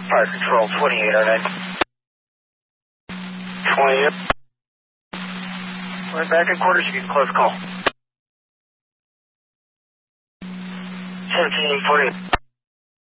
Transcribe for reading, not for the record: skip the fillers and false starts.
Fire Control 2809. 28. We're back at quarters, you can close call. 1740.